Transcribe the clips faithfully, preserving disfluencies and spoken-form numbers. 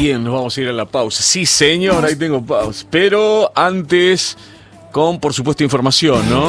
Bien, nos vamos a ir a la pausa. Sí, señor, ahí tengo pausa. Pero antes, con, por supuesto, información, ¿no?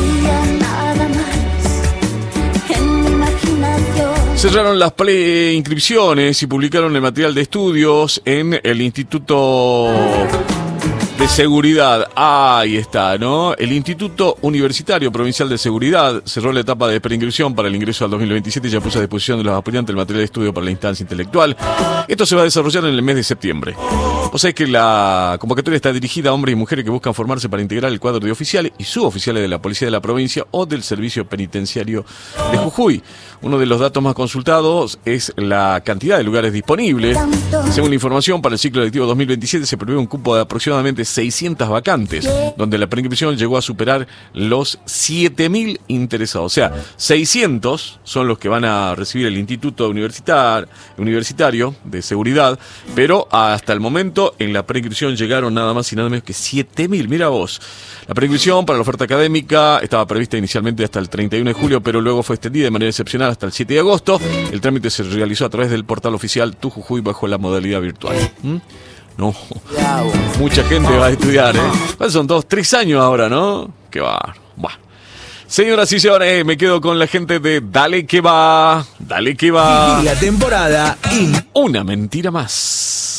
Cerraron las preinscripciones y publicaron el material de estudios en el Instituto de Seguridad. Ahí está, ¿no? El Instituto Universitario Provincial de Seguridad cerró la etapa de preinscripción para el ingreso al dos mil veintisiete y ya puso a disposición de los aspirantes el material de estudio para la instancia intelectual. Esto se va a desarrollar en el mes de septiembre. O sea que la convocatoria está dirigida a hombres y mujeres que buscan formarse para integrar el cuadro de oficiales y suboficiales de la Policía de la Provincia o del Servicio Penitenciario de Jujuy. Uno de los datos más consultados es la cantidad de lugares disponibles. Según la información, para el ciclo lectivo dos mil veintisiete se prevé un cupo de aproximadamente seiscientas vacantes, donde la preinscripción llegó a superar los siete mil interesados. O sea, seiscientos son los que van a recibir el Instituto Universitar, Universitario de Seguridad, pero hasta el momento en la preinscripción llegaron nada más y nada menos que siete mil. Mira vos. La preinscripción para la oferta académica estaba prevista inicialmente hasta el treinta y uno de julio, pero luego fue extendida de manera excepcional hasta el siete de agosto. El trámite se realizó a través del portal oficial Tu Jujuy bajo la modalidad virtual. ¿Mm? No, mucha gente va a estudiar, ¿eh? Son todos tres años ahora, ¿no? Qué va. Bueno. Señoras y señores, me quedo con la gente de Dale que va, Dale que va. La temporada y una mentira más.